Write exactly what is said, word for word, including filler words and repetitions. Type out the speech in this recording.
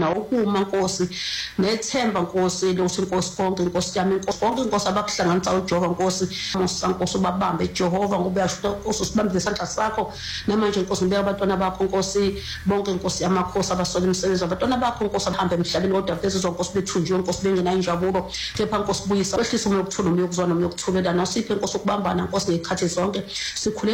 sifuna ukuma Nkosi nethemba Nkosi lokuthi Nkosi konke Nkosi yami Nkosi konke Nkosi abakuhlanganisa uJehova Nkosi Nkosi ubabambe Jehova ngoba uyasho Nkosi usibambe isandla sakho namanje Nkosi ngibeka abantwana bakho Nkosi bonke Nkosi amakhosi abasola imisebenzi abantwana bakho Nkosi abahambe emhlabeni kodwa phezulu Nkosi bethunjiwe Nkosi bengena injabulo kepha Nkosi buyisa kwehlisa umoya wokuthula umoya wokuzwana umoya wokuthulelana usiphe Nkosi ukubambana Nkosi ngezikhathi zonke sikhule